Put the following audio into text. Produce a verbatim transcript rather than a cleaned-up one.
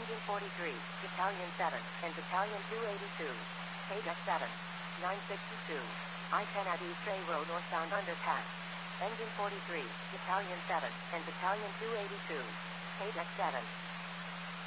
Engine forty-three, Battalion seven, and Battalion two eighty-two. Page seven. nine sixty-two. I ten at East Bay Road northbound underpass. Engine forty-three, Battalion seven, and Battalion two eighty-two. Page seven.